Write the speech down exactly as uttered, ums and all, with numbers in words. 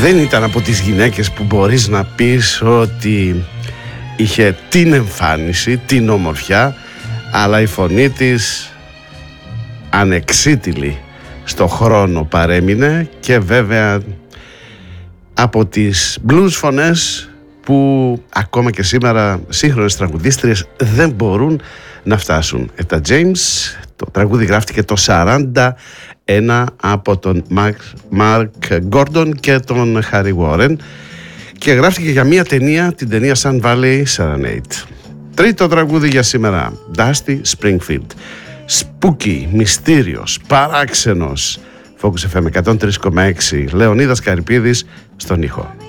δεν ήταν από τις γυναίκες που μπορείς να πεις ότι είχε την εμφάνιση, την ομορφιά, αλλά η φωνή της ανεξίτηλη στο χρόνο παρέμεινε, και βέβαια από τις blues φωνές που ακόμα και σήμερα σύγχρονες τραγουδίστριες δεν μπορούν να φτάσουν. Etta James, το τραγούδι γράφτηκε το σαράντα ένα από τον Mark Gordon και τον Harry Warren και γράφτηκε για μια ταινία, την ταινία Sun Valley Serenade. Τρίτο τραγούδι για σήμερα, Dusty Springfield. Spooky, μυστήριος, παράξενος. Focus εφ εμ εκατόν τρία κόμμα έξι, Λεωνίδας Καρυπίδης στον ήχο.